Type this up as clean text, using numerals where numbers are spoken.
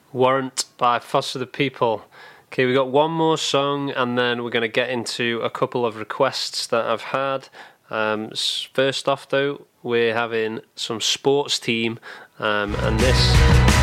Warrant by Foster the People. Okay, we got one more song and then we're going to get into a couple of requests that I've had. First off though, we're having some Sports Team and this